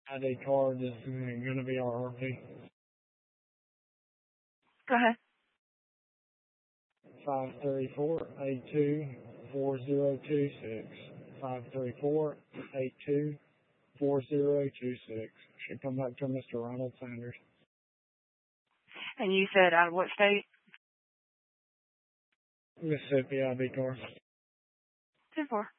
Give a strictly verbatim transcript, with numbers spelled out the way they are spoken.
I D card is going to be our R P. Go ahead. Five three four eight two four zero two six. Five three four eight two four zero two six. Should come back to Mister Ronald Sanders. And you said out of what state? Mississippi I D card. Ten four.